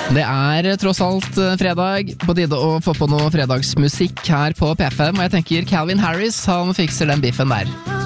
Det tross alt fredag, på tide å få på noe fredagsmusikk her på P5, og jeg tenker Calvin Harris, han fikser den biffen der.